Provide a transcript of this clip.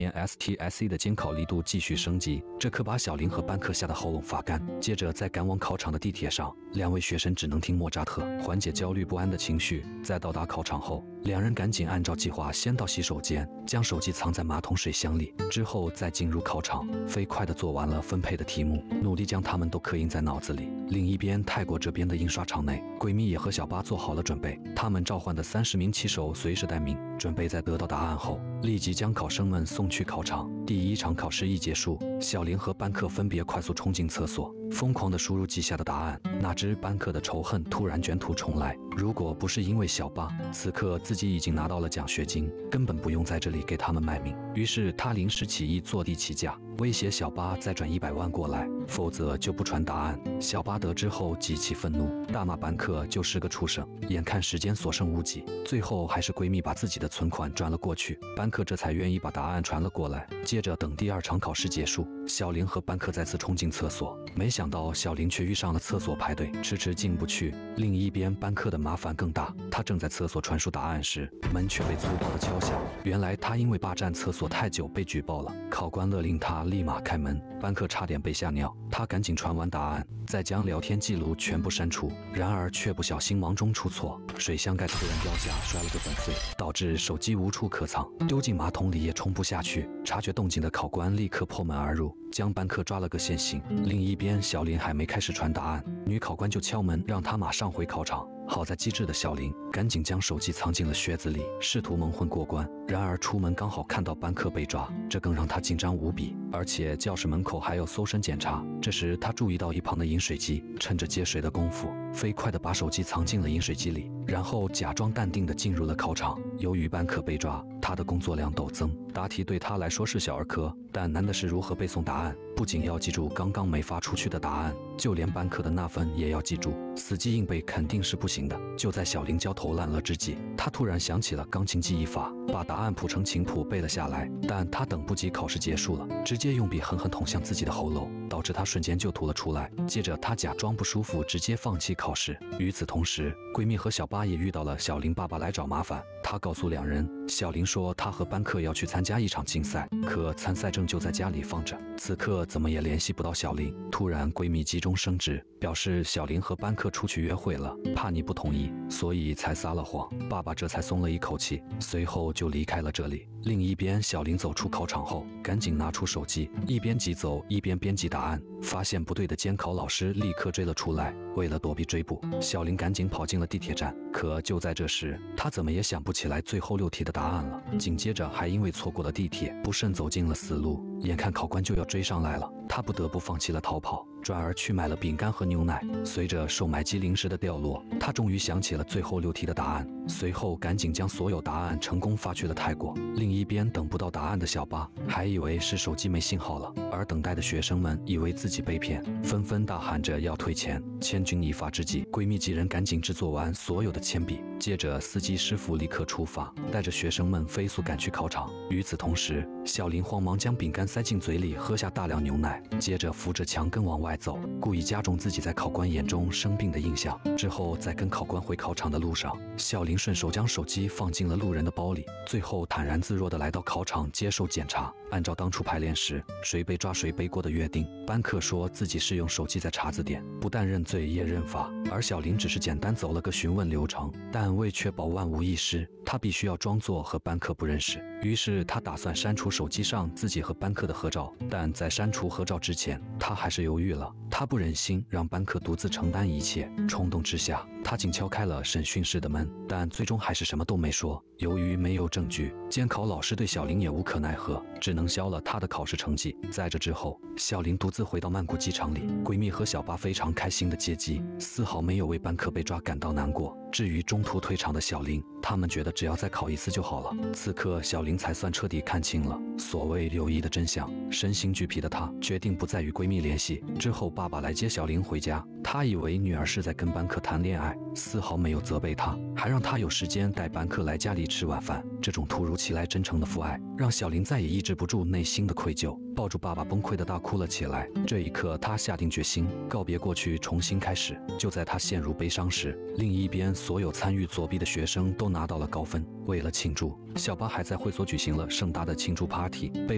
STSE 的监考力度继续升级，这可把小林和班克吓得喉咙发干。接着，在赶往考场的地铁上，两位学生只能听莫扎特，缓解焦虑不安的情绪。在到达考场后，两人赶紧按照计划先到洗手间，将手机藏在马桶水箱里，之后再进入考场，飞快地做完了分配的题目，努力将它们都刻印在脑子里。另一边，泰国这边的印刷厂内，闺蜜也和小巴做好了准备，他们召唤的30名骑手随时待命，准备在得到答案后，立即将考生们送去考场。第一场考试一结束，小林和班克分别快速冲进厕所，疯狂地输入记下的答案。哪知班克的仇恨突然卷土重来，如果不是因为小巴此刻自己已经拿到了奖学金，根本不用在这里给他们卖命。于是他临时起意坐地起价，威胁小巴再转100万过来，否则就不传答案。小巴得知后极其愤怒，大骂班克就是个畜生。眼看时间所剩无几，最后还是闺蜜把自己的存款转了过去，班克这才愿意把答案传了过来。接着等第二场考试结束，小林和班克再次冲进厕所，没想到小林却遇上了厕所排队，迟迟进不去。另一边，班克的麻烦更大，他正在厕所传输答案时，门却被粗暴地敲响。原来他因为霸占厕所太久被举报了，考官勒令他立马开门。班克差点被吓尿，他赶紧传完答案，再将聊天记录全部删除，然而却不小心忙中出错，水箱盖突然掉下，摔了个粉碎，导致手机无处可藏，丢进马桶里也冲不下去。察觉动静的考官立刻破门而入，将班克抓了个现行。另一边，小林还没开始传答案，女考官就敲门，让他马上回考场。好在机智的小林赶紧将手机藏进了靴子里，试图蒙混过关。然而出门刚好看到班克被抓，这更让他紧张无比。而且教室门口还有搜身检查。这时他注意到一旁的饮水机，趁着接水的功夫，飞快地把手机藏进了饮水机里，然后假装淡定地进入了考场。由于班克被抓，他的工作量陡增，答题对他来说是小儿科，但难的是如何背诵答案。不仅要记住刚刚没发出去的答案，就连班克的那份也要记住，死记硬背肯定是不行的。就在小林焦头烂额之际，他突然想起了钢琴记忆法，把答案谱成琴谱背了下来。但他等不及考试结束了，直接用笔狠狠捅向自己的喉咙，导致他瞬间就吐了出来。接着他假装不舒服，直接放弃考试。与此同时，闺蜜和小巴也遇到了小林爸爸来找麻烦。他告诉两人，小林说他和班克要去参加一场竞赛，可参赛证就在家里放着，此刻怎么也联系不到小林。突然闺蜜急中生智，表示小林和班克出去约会了，怕你不同意，所以才撒了谎。爸爸这才松了一口气，随后就离开了这里。另一边，小林走出考场后，赶紧拿出手机，一边急走一边编辑答案。发现不对的监考老师立刻追了出来，为了躲避追捕，小林赶紧跑进了地铁站。可就在这时，他怎么也想不起来最后6题的答案了。紧接着还因为错过了地铁，不慎走进了死路。眼看考官就要追上来了，他不得不放弃了逃跑，转而去买了饼干和牛奶。随着售卖机零食的掉落，他终于想起了最后6题的答案，随后赶紧将所有答案成功发去了泰国。另一边，等不到答案的小巴还以为是手机没信号了，而等待的学生们以为自己被骗，纷纷大喊着要退钱。千钧一发之际，闺蜜几人赶紧制作完所有的铅笔，接着司机师傅立刻出发，带着学生们飞速赶去考场。与此同时，小林慌忙将饼干塞进嘴里，喝下大量牛奶，接着扶着墙根往外走，故意加重自己在考官眼中生病的印象。之后在跟考官回考场的路上，小林顺手将手机放进了路人的包里，最后坦然自若地来到考场接受检查。按照当初排练时谁被抓谁背锅的约定，班克说自己是用手机在查字典，不但认罪也认罚，而小林只是简单走了个询问流程。但为确保万无一失，他必须要装作和班克不认识。于是他打算删除手机上自己和班克的合照，但在删除合照之前，他还是犹豫了。他不忍心让班克独自承担一切，冲动之下，他竟敲开了审讯室的门，但最终还是什么都没说。由于没有证据，监考老师对小林也无可奈何，只能消了他的考试成绩。在这之后，小林独自回到曼谷机场里，闺蜜和小巴非常开心的接机，丝毫没有为班克被抓感到难过。至于中途退场的小林，他们觉得只要再考一次就好了。此刻小林才算彻底看清了所谓友谊的真相，身心俱疲的她决定不再与闺蜜联系。之后爸爸来接小林回家，她以为女儿是在跟班克谈恋爱，丝毫没有责备她，还让她有时间带班克来家里吃晚饭。这种突如其来真诚的父爱，让小林再也抑制不住内心的愧疚，抱住爸爸崩溃的大哭了起来。这一刻她下定决心告别过去，重新开始。就在她陷入悲伤时，另一边所有参与作弊的学生都拿到了高分。为了庆祝，小巴还在会所举行了盛大的庆祝 party， 被